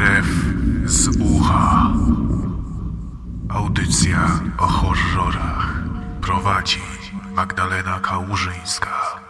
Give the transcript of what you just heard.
Krew z ucha. Audycja o horrorach prowadzi Magdalena Kałużyńska.